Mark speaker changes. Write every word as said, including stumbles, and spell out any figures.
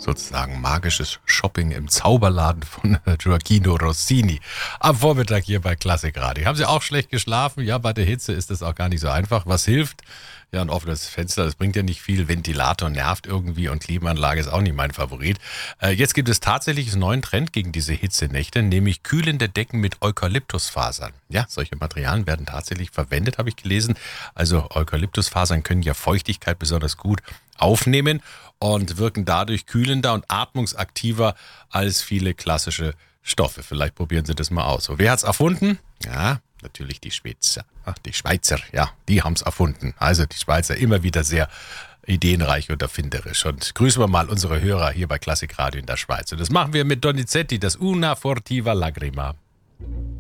Speaker 1: sozusagen magisches Shopping im Zauberladen von Gioacchino Rossini. Am Vormittag hier bei Klassik Radio. Haben Sie auch schlecht geschlafen? Ja, bei der Hitze ist das auch gar nicht so einfach. Was hilft? Ja, ein offenes Fenster, das bringt ja nicht viel. Ventilator nervt irgendwie und Klimaanlage ist auch nicht mein Favorit. Äh, jetzt gibt es tatsächlich einen neuen Trend gegen diese Hitzenächte, nämlich kühlende Decken mit Eukalyptusfasern. Ja, solche Materialien werden tatsächlich verwendet, habe ich gelesen. Also Eukalyptusfasern können ja Feuchtigkeit besonders gut aufnehmen und wirken dadurch kühlender und atmungsaktiver als viele klassische Stoffe. Vielleicht probieren Sie das mal aus. So, wer hat's erfunden? Ja, natürlich die Schweizer. Ach, die Schweizer, ja, die haben's erfunden. Also die Schweizer immer wieder sehr ideenreich und erfinderisch. Und grüßen wir mal unsere Hörer hier bei Klassik Radio in der Schweiz. Und das machen wir mit Donizetti, das Una Furtiva Lagrima.